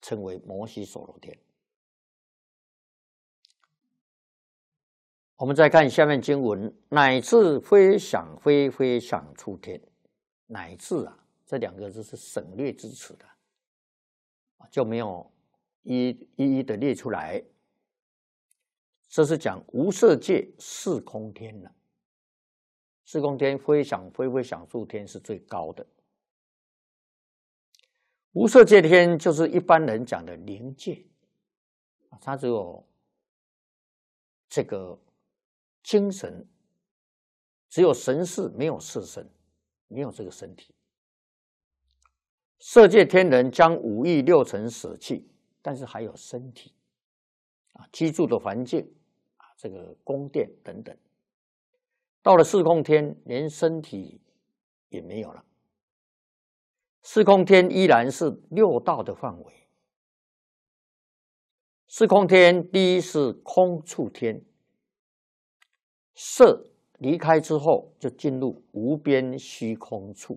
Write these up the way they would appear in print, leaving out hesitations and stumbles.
称为摩西所罗天。我们再看下面经文，乃至飞翔飞飞翔出天，乃至这两个字是省略之词的，就没有一一的列出来。这是讲无色界四空天了。四空天飞翔飞飞翔出天是最高的，无色界天就是一般人讲的灵界，它只有这个精神，只有神识，没有色身，没有这个身体。色界天人将五欲六尘舍弃，但是还有身体居住的环境这个宫殿等等。到了四空天，连身体也没有了。四空天依然是六道的范围。四空天第一是空处天，色离开之后就进入无边虚空处，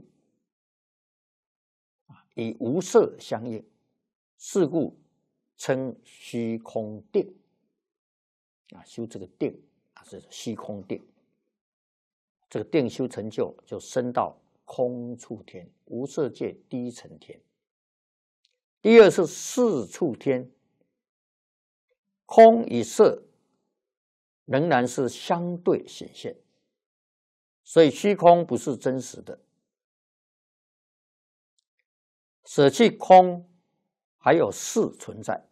以无色相应，是故称虚空定。修这个定是虚空定，这个定修成就，就升到空处天，无色界第一层天。第二是四处天，空与色仍然是相对显现，所以虚空不是真实的。舍弃空，还有事存在，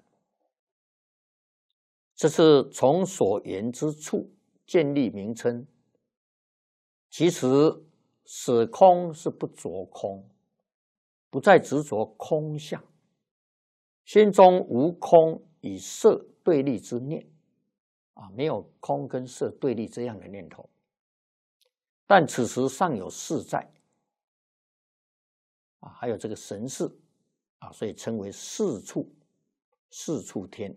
这是从所言之处建立名称。其实舍空是不着空，不再执着空相，心中无空与色对立之念没有空跟色对立这样的念头，但此时尚有事在还有这个神识所以称为四处天。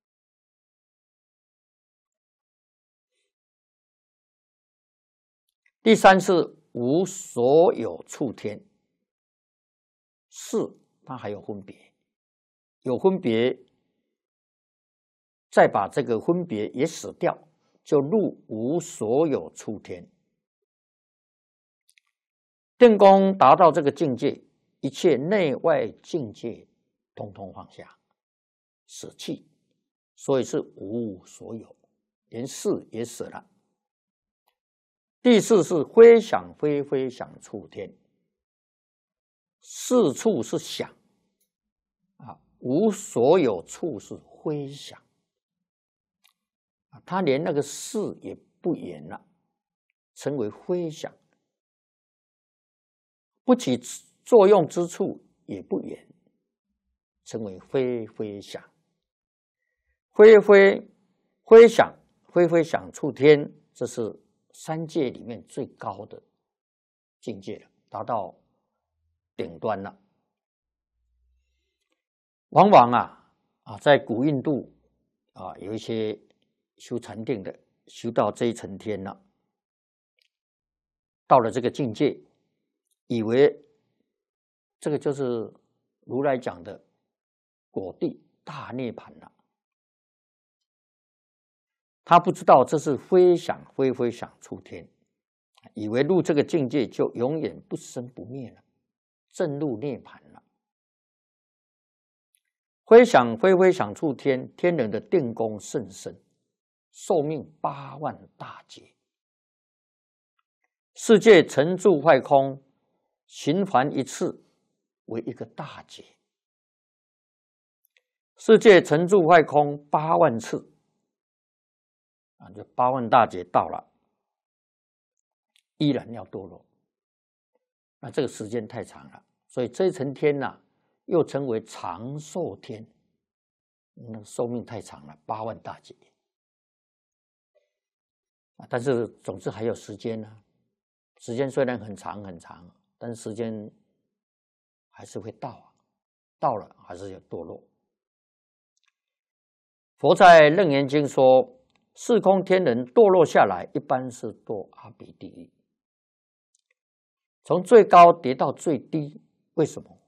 第三是无所有处天，是它还有分别，有分别，再把这个分别也舍掉，就入无所有处天。定功达到这个境界，一切内外境界统统放下，舍弃，所以是无所有，连事也舍了。第四是飞翔飞飞翔出天，四处是想无所有处是飞翔他连那个事也不言了，成为飞翔，不起作用之处也不言，成为飞飞翔。飞翔飞飞翔出天，这是三界里面最高的境界了，达到顶端了。往往在古印度有一些修禅定的，修到这一层天了，到了这个境界，以为这个就是如来讲的果地大涅槃了。他不知道这是飞翔飞飞翔出天，以为入这个境界就永远不生不灭了，正入涅槃了。飞翔飞飞翔出天，天人的定功甚深，寿命8万大劫。世界成住坏空，循环一次为一个大劫。世界成住坏空8万次就8万大劫到了，依然要堕落。那这个时间太长了，所以这一层天又称为长寿天，那寿命太长了，8万大劫。但是总之还有时间时间虽然很长很长，但是时间还是会到了还是要堕落。佛在楞严经说，四空天人堕落下来，一般是堕阿鼻地狱，从最高跌到最低。为什么？